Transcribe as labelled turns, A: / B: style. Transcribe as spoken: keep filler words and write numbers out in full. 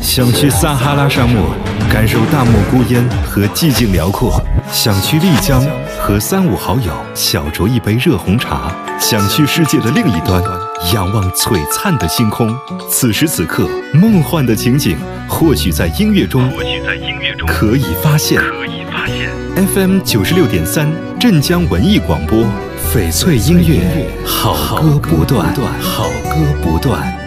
A: 想去撒哈拉沙漠，感受大漠孤烟和寂静辽阔；想去丽江，和三五好友小酌一杯热红茶；想去世界的另一端，仰望璀璨的星空。此时此刻，梦幻的情景或许在音乐中，或许在音乐中可以发现。可以发现。F M 九十六点三，镇江文艺广播，翡翠音乐，好歌不断，好歌不断。